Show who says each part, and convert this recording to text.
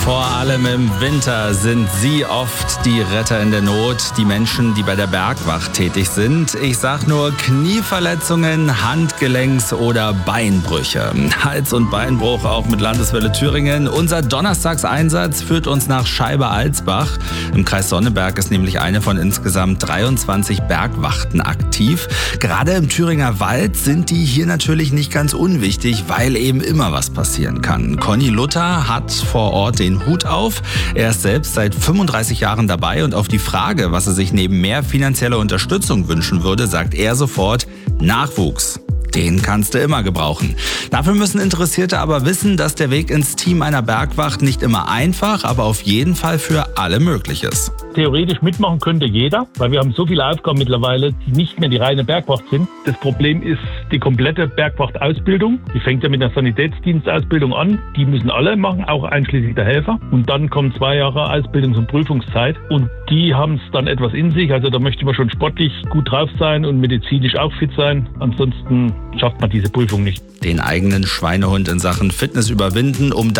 Speaker 1: Vor allem im Winter sind sie oft die Retter in der Not, die Menschen, die bei der Bergwacht tätig sind. Ich sag nur Knieverletzungen, Handgelenks- oder Beinbrüche. Hals- und Beinbruch auch mit Landeswelle Thüringen. Unser Donnerstagseinsatz führt uns nach Scheibe-Alsbach. Im Kreis Sonneberg ist nämlich eine von insgesamt 23 Bergwachten aktiv. Gerade im Thüringer Wald sind die hier natürlich nicht ganz unwichtig, weil eben immer was passieren kann. Conny Luther hat vor Ort den Hut auf. Er ist selbst seit 35 Jahren dabei und auf die Frage, was er sich neben mehr finanzieller Unterstützung wünschen würde, sagt er sofort: Nachwuchs. Den kannst du immer gebrauchen. Dafür müssen Interessierte aber wissen, dass der Weg ins Team einer Bergwacht nicht immer einfach, aber auf jeden Fall für alle möglich ist.
Speaker 2: Theoretisch mitmachen könnte jeder, weil wir haben so viele Aufgaben mittlerweile, die nicht mehr die reine Bergwacht sind. Das Problem ist die komplette Bergwachtausbildung. Die fängt ja mit der Sanitätsdienstausbildung an. Die müssen alle machen, auch einschließlich der Helfer. Und dann kommen 2 Jahre Ausbildungs- und Prüfungszeit. Und die haben es dann etwas in sich. Also da möchte man schon sportlich gut drauf sein und medizinisch auch fit sein. Ansonsten schafft man diese Prüfung nicht.
Speaker 1: Den eigenen Schweinehund in Sachen Fitness überwinden, um